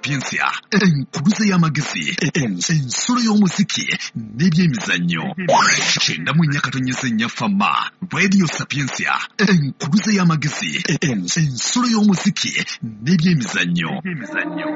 Sapiensia, enkuluze y'amagezi, ensolo y'omuziki n'ebyemizannyo. Kyenda mu nnya katonnyesa ennya fama, Radio Sapiensia, enkuluze y'amagezi, ensolo y'omuziki n'ebyemizannyo.